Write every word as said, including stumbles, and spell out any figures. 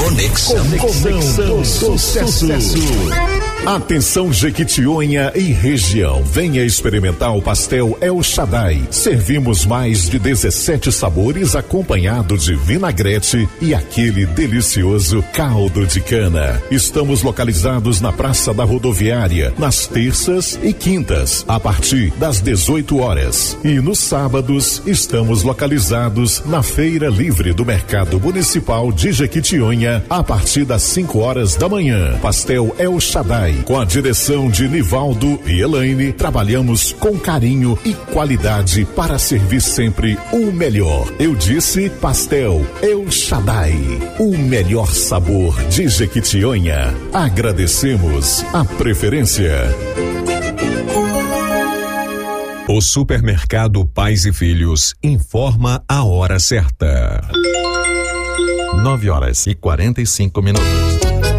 Conexão, Conexão do Sucesso. Atenção Jequitinhonha e região, venha experimentar o pastel El Shaddai. Servimos mais de dezessete sabores acompanhado de vinagrete e aquele delicioso caldo de cana. Estamos localizados na Praça da Rodoviária, nas terças e quintas, a partir das dezoito horas. E nos sábados estamos localizados na Feira Livre do Mercado Municipal de Jequitinhonha, a partir das cinco horas da manhã. Pastel El Shaddai, com a direção de Nivaldo e Elaine, trabalhamos com carinho e qualidade para servir sempre o melhor. Eu disse Pastel El Shaddai, o melhor sabor de Jequitinhonha. Agradecemos a preferência. O Supermercado Pais e Filhos informa a hora certa. nove horas e quarenta e cinco minutos.